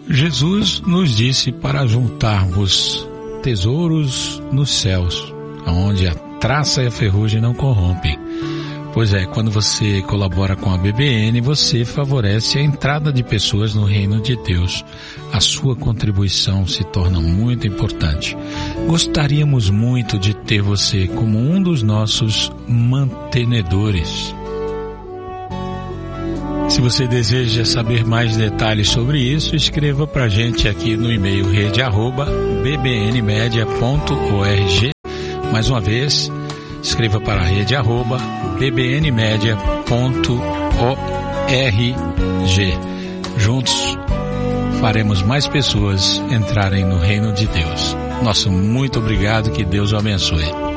Jesus nos disse para juntarmos tesouros nos céus, onde a traça e a ferrugem não corrompem. Pois é, quando você colabora com a BBN, você favorece a entrada de pessoas no reino de Deus. A sua contribuição se torna muito importante. Gostaríamos muito de ter você como um dos nossos mantenedores. Se você deseja saber mais detalhes sobre isso, escreva para a gente aqui no e-mail rede@bbnmedia.org. Mais uma vez, escreva para a rede@bbnmedia.org. Juntos faremos mais pessoas entrarem no reino de Deus. Nosso muito obrigado, que Deus o abençoe.